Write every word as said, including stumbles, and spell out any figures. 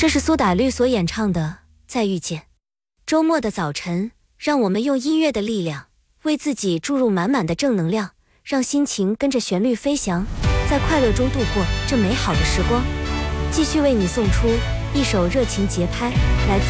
这是苏打绿所演唱的《再遇见》。周末的早晨，让我们用音乐的力量，为自己注入满满的正能量，让心情跟着旋律飞翔，在快乐中度过这美好的时光。继续为你送出一首热情节拍，来自